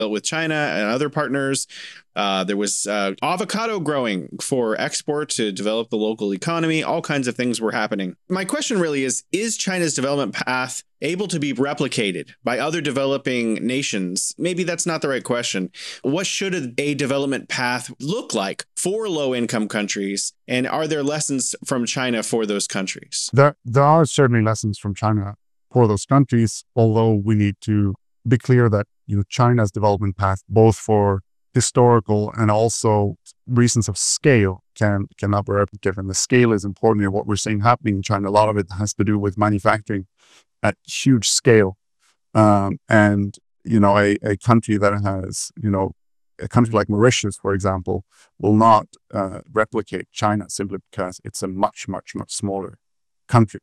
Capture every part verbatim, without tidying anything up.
with China and other partners. Uh, there was uh, avocado growing for export to develop the local economy. All kinds of things were happening. My question really is, is China's development path able to be replicated by other developing nations? Maybe that's not the right question. What should a development path look like for low-income countries? And are there lessons from China for those countries? There, there are certainly lessons from China for those countries, although we need to be clear that, you know, China's development path, both for historical and also reasons of scale, can cannot be replicated. And the scale is important in what we're seeing happening in China. A lot of it has to do with manufacturing at huge scale. Um, and, you know, a, a country that has, you know, a country like Mauritius, for example, will not uh, replicate China simply because it's a much, much, much smaller country.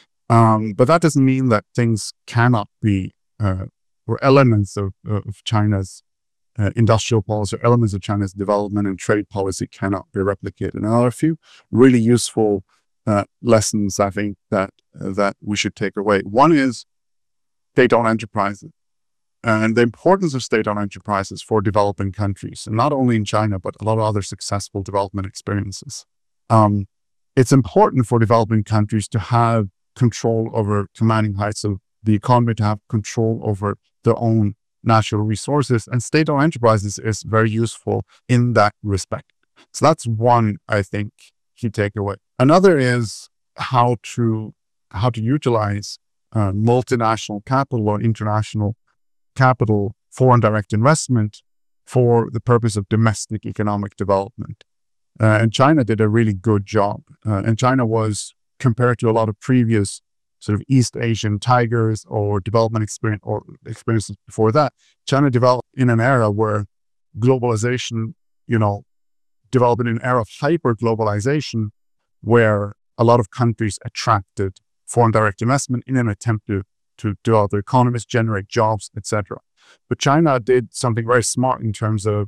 Um, but that doesn't mean that things cannot be, uh, or elements of, of China's uh, industrial policy, or elements of China's development and trade policy cannot be replicated. And there are a few really useful uh, lessons, I think, that uh, that we should take away. One is state-owned enterprises and the importance of state-owned enterprises for developing countries, and not only in China, but a lot of other successful development experiences. Um, it's important for developing countries to have control over commanding heights of the economy, to have control over their own natural resources, and state-owned enterprises is very useful in that respect. So that's one, I think, key takeaway. Another is how to how to utilize uh, multinational capital or international capital, foreign direct investment, for the purpose of domestic economic development. Uh, and China did a really good job. Uh, and China was, compared to a lot of previous sort of East Asian tigers or development experience or experiences before that, China developed in an era where globalization, you know, developed in an era of hyper globalization, where a lot of countries attracted foreign direct investment in an attempt to, to develop their economies, generate jobs, et cetera. But China did something very smart in terms of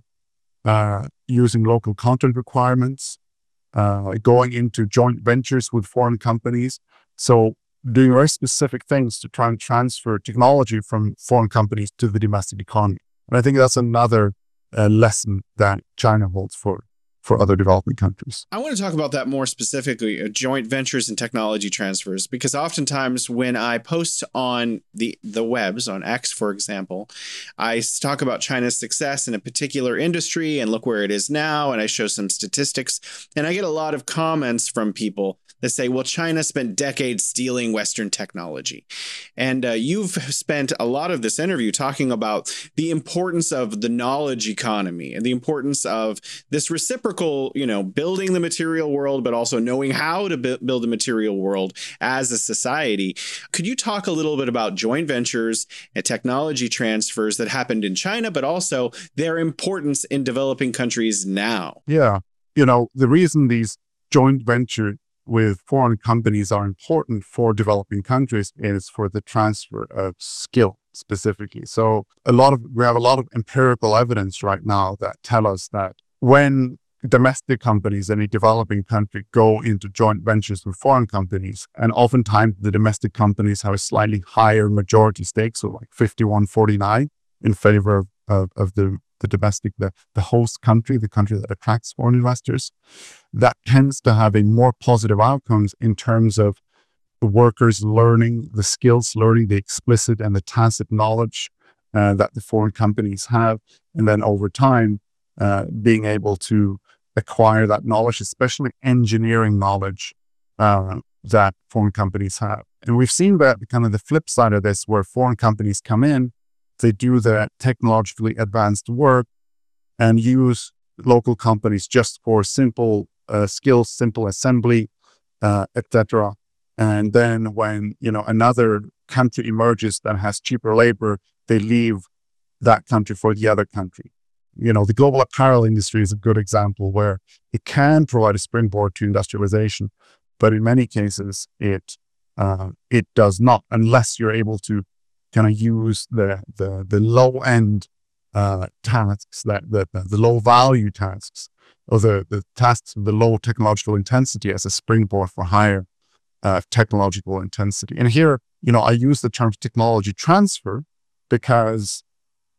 uh, using local content requirements, uh, going into joint ventures with foreign companies. So doing very specific things to try and transfer technology from foreign companies to the domestic economy. And I think that's another uh, lesson that China holds for, for other developing countries. I want to talk about that more specifically, uh, joint ventures and technology transfers, because oftentimes when I post on the, the webs, on X, for example, I talk about China's success in a particular industry and look where it is now, and I show some statistics, and I get a lot of comments from people that say, well, China spent decades stealing Western technology. And uh, you've spent a lot of this interview talking about the importance of the knowledge economy and the importance of this reciprocal, you know, building the material world, but also knowing how to bu- build the material world as a society. Could you talk a little bit about joint ventures and technology transfers that happened in China, but also their importance in developing countries now? Yeah. You know, the reason these joint ventures with foreign companies are important for developing countries is for the transfer of skill specifically. So a lot of, we have a lot of empirical evidence right now that tell us that when domestic companies in a developing country go into joint ventures with foreign companies, and oftentimes the domestic companies have a slightly higher majority stake, so like fifty-one forty-nine in favor of, of, of the the domestic, the, the host country, the country that attracts foreign investors, that tends to have a more positive outcomes in terms of the workers learning the skills, learning the explicit and the tacit knowledge uh, that the foreign companies have. And then over time, uh, being able to acquire that knowledge, especially engineering knowledge uh, that foreign companies have. And we've seen that kind of the flip side of this, where foreign companies come in, they do the technologically advanced work and use local companies just for simple uh, skills, simple assembly, uh, et cetera. And then when, you know, another country emerges that has cheaper labor, they leave that country for the other country. You know, the global apparel industry is a good example where it can provide a springboard to industrialization, but in many cases it uh, it does not, unless you're able to kind of use the the the low end uh, tasks, that the, the low value tasks, or the the tasks of the low technological intensity as a springboard for higher uh, technological intensity. And here, you know, I use the term technology transfer because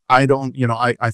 I don't, you know, I, I